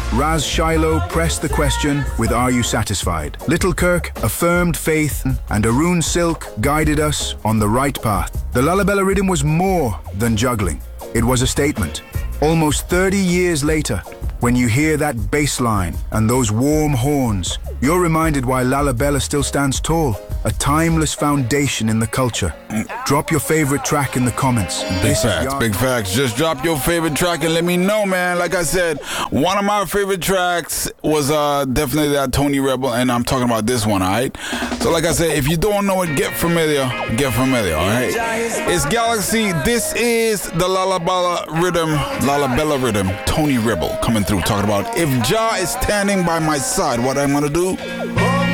Raz Shiloh pressed the question with Are You Satisfied? Little Kirk affirmed faith, and Arun Silk guided us on the right path. The Lalabella rhythm was more than juggling. It was a statement. Almost 30 years later, when you hear that bass line and those warm horns, you're reminded why Lalabella still stands tall, a timeless foundation in the culture. Drop your favorite track in the comments. Big facts. Just drop your favorite track and let me know, man. Like I said, one of my favorite tracks was definitely that Tony Rebel, and I'm talking about this one, all right? So like I said, if you don't know it, get familiar, all right? It's Galaxy. This is the Lalabella rhythm, Tony Rebel coming through, talking about if Jah is standing by my side, what I'm gonna do?